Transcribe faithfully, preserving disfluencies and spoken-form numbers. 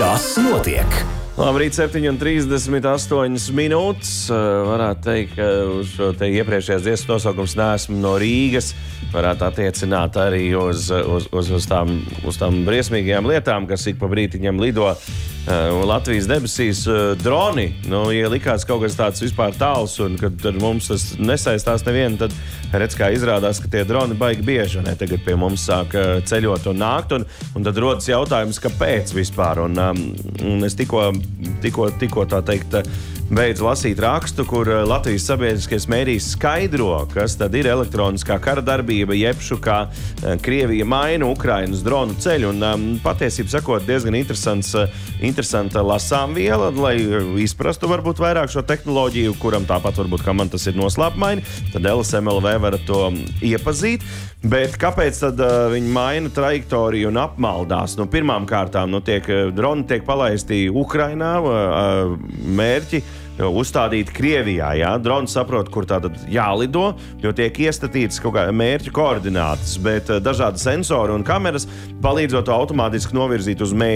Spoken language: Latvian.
Kas notiek? Labrīt, septiņi un trīsdesmit astoņas minūtes. Varētu teikt, ka uz šo te iepriekšējās dziesmu nosaukums "Neesmu no Rīgas" varētu attiecināt arī uz, uz, uz, uz, tām, uz tām briesmīgajām lietām, kas ik pa brītiņam lido uh, Latvijas debesīs. Uh, droni, nu, ja likās kaut kas tāds vispār tāls un kad ar mums tas nesaistās nevienu, tad redz, kā izrādās, ka tie droni baigi bieži, ne? Tagad pie mums sāk ceļot un nākt, un, un tad rodas jautājums, kāpēc vispār. Un, um, un es tikko, tikko, tikko tā teikt, beidzu lasīt rakstu, kur Latvijas sabiedriskais mēdījis skaidro, kas tad ir elektroniskā kara darbība, jebšu kā Krievija maina Ukrainas dronu ceļu. Un um, patiesībā sakot, diezgan interesants, interesanta lasām viela, lai izprastu varbūt vairāk šo tehnoloģiju, kuram tāpat varbūt, kā man tas ir noslēpmaini, tad L S M L V var to iepazīt. Bet kāpēc tad uh, viņi maina trajektoriju un apmaldās? Nu, pirmām kārtām nu, tiek, droni tiek palaisti Ukrainā, uh, mērķi uzstādīti Krievijā. Jā? Drons saprot, kur tātad jālido, jo tiek iestatītas kaut kā mērķu koordinātas, bet uh, dažādi sensori un kameras palīdzot automātiski novirzīt uz mērķi.